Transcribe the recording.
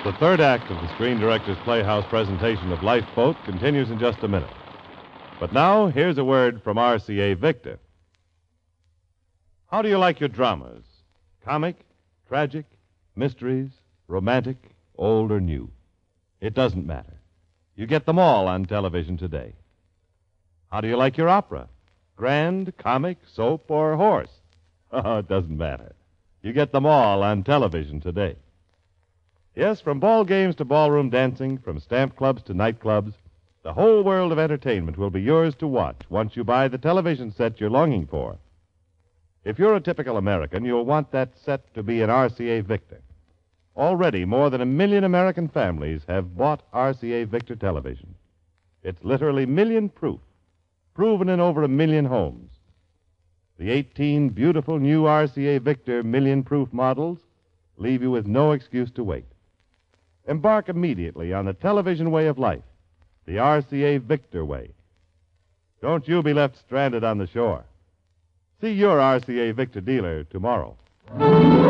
The third act of the Screen Directors Playhouse presentation of Lifeboat continues in just a minute. But now, here's a word from RCA Victor. How do you like your dramas? Comic, tragic, mysteries, romantic, old or new? It doesn't matter. You get them all on television today. How do you like your opera? Grand, comic, soap, or horse? Oh, it doesn't matter. You get them all on television today. Yes, from ball games to ballroom dancing, from stamp clubs to nightclubs, the whole world of entertainment will be yours to watch once you buy the television set you're longing for. If you're a typical American, you'll want that set to be an RCA Victor. Already, more than 1 million American families have bought RCA Victor television. It's literally million-proof, proven in over 1 million homes. The 18 beautiful new RCA Victor million-proof models leave you with no excuse to wait. Embark immediately on the television way of life, the RCA Victor way. Don't you be left stranded on the shore. See your RCA Victor dealer tomorrow.